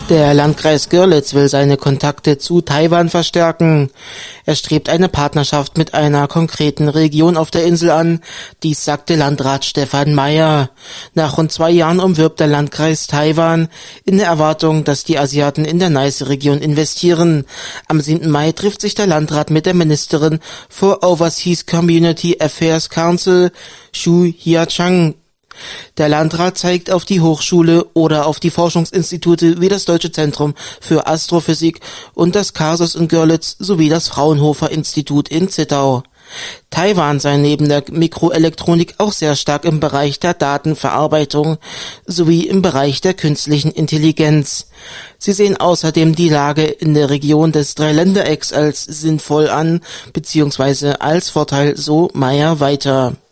Der Landkreis Görlitz will seine Kontakte zu Taiwan verstärken. Er strebt eine Partnerschaft mit einer konkreten Region auf der Insel an. Dies sagte Landrat Stefan Meyer. Nach rund 2 Jahren umwirbt der Landkreis Taiwan in der Erwartung, dass die Asiaten in der Neiße-Region investieren. Am 7. Mai trifft sich der Landrat mit der Ministerin for Overseas Community Affairs Council, Xu Hiachang. Der Landrat zeigt auf die Hochschule oder auf die Forschungsinstitute wie das Deutsche Zentrum für Astrophysik und das CASUS in Görlitz sowie das Fraunhofer-Institut in Zittau. Taiwan sei neben der Mikroelektronik auch sehr stark im Bereich der Datenverarbeitung sowie im Bereich der künstlichen Intelligenz. Sie sehen außerdem die Lage in der Region des Dreiländerecks als sinnvoll an bzw. als Vorteil, so Meyer weiter.